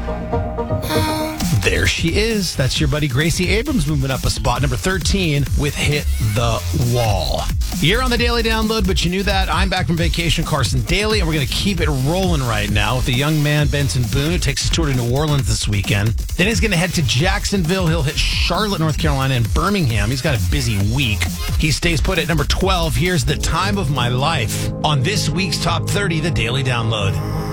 There she is. That's your buddy Gracie Abrams moving up a spot, number 13 with Hit the Wall. You're on the Daily Download, but you knew that. I'm back from vacation, Carson Daly, and we're going to keep it rolling right now with the young man Benson Boone, who takes his tour to New Orleans this weekend. Then he's going to head to Jacksonville. He'll hit Charlotte, North Carolina, and Birmingham. He's got a busy week. He stays put at number 12. Here's The Time of My Life on this week's Top 30, the Daily Download.